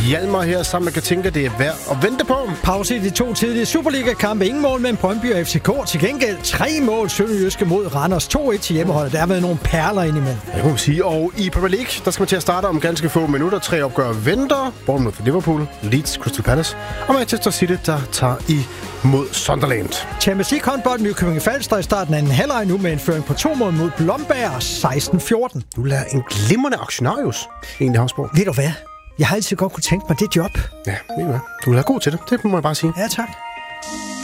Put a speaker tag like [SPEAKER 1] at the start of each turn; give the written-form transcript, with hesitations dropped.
[SPEAKER 1] Hjalmar her sammen med Katinka. Det er værd at vente på.
[SPEAKER 2] Pause i de 2 tidlige Superliga-kampe. Ingen mål mellem Brøndby og FCK. Til gengæld 3 mål Sønderjyske mod Randers. 2-1 til hjemmeholdet. Der har været nogle perler indimellem.
[SPEAKER 1] Det må man sige. Og i Premier League, der skal man til at starte om ganske få minutter. 3 opgør venter. Bournemouth Liverpool, Leeds Crystal Palace og Manchester City, der tager imod Sunderland.
[SPEAKER 2] Champions League håndbold Nykøbing Falster i starten af en halvleg nu med en føring på 2 mål mod Blomberg 16-14.
[SPEAKER 1] Du lader en glimrende aktionarius egentlig Havsborg.
[SPEAKER 2] Ved du hvad? Jeg har altid godt kunne tænke mig det job.
[SPEAKER 1] Ja, ved du hvad? Du er god til det. Det må jeg bare sige.
[SPEAKER 2] Ja, tak.